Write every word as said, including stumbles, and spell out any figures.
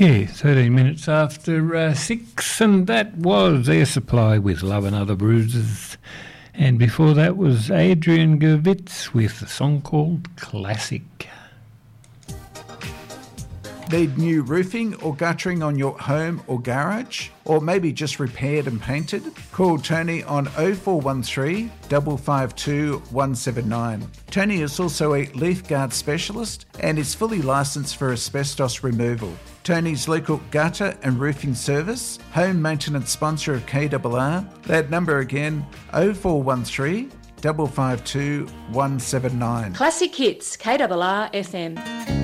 Yeah, thirteen minutes after uh, six, and that was Air Supply with Love and Other Bruises. And before that was Adrian Gervitz with a song called Classic. Need new roofing or guttering on your home or garage? Or maybe just repaired and painted? Call Tony on oh four one three, five five two, one seven nine. Tony is also a leaf guard specialist and is fully licensed for asbestos removal. Tony's local gutter and roofing service, home maintenance sponsor of K R R. That number again, oh four one three, five five two, one seven nine. Classic Hits, K R R F M.